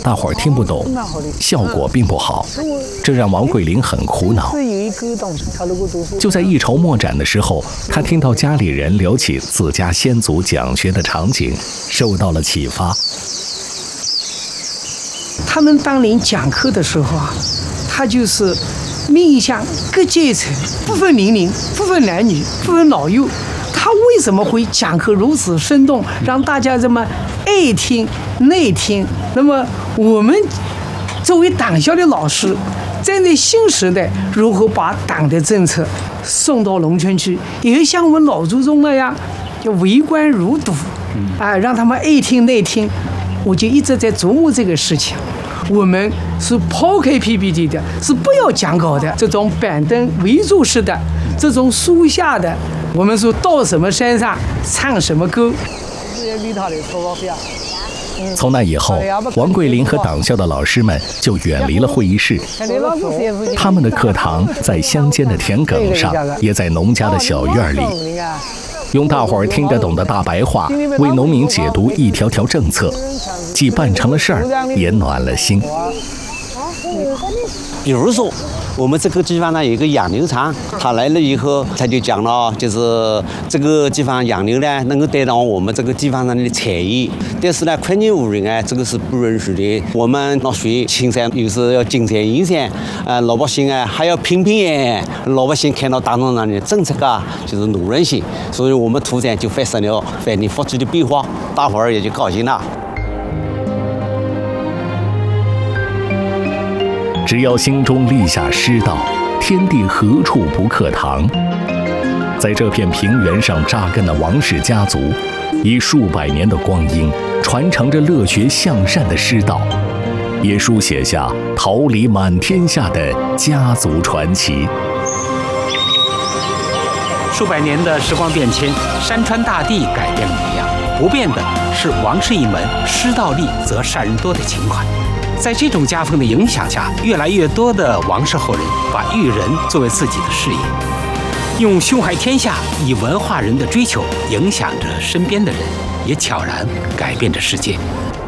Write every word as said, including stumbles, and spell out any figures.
大伙儿听不懂，效果并不好，这让王桂林很苦恼。就在一筹莫展的时候，他听到家里人聊起自家先祖讲学的场景，受到了启发。 他们当年讲课的时候啊，他就是面向各阶层，不分年龄，不分男女，不分老幼。他为什么会讲课如此生动，让大家这么爱听耐听？那么我们作为党校的老师，站在新时代，如何把党的政策送到农村去，也像我们老祖宗那样，就为官如堵，啊，让他们爱听耐听。我就一直在琢磨这个事情。我们是抛开 P P T 的，是不要讲稿的，这种板凳围住式的，这种书下的，我们说到什么山上唱什么歌。 从那以后，王桂林和党校的老师们就远离了会议室，他们的课堂在乡间的田埂上，也在农家的小院里，用大伙儿听得懂的大白话为农民解读一条条政策，既办成了事儿，也暖了心。 比如说，我们这个地方呢有一个养牛场，他来了以后，他就讲了，就是这个地方养牛呢，能够带动我们这个地方上的产业，但是呢，困难无人啊，这个是不允许的。我们纳税青山有时要金山银山，呃，老百姓啊还要平平安安。老百姓看到党中央的政策啊，就是努人心，所以我们土产就发生了翻天覆地的变化，大伙儿也就高兴了。 只要心中立下师道，天地何处不课堂。在这片平原上扎根的王氏家族，以数百年的光阴传承着乐学向善的师道，也书写下桃李满天下的家族传奇。 数百年的时光变迁，山川大地改变了模样，不变的是王氏一门师道立则善人多的情怀。在这种家风的影响下，越来越多的王氏后人把育人作为自己的事业，用胸怀天下、以文化人的追求影响着身边的人，也悄然改变着世界。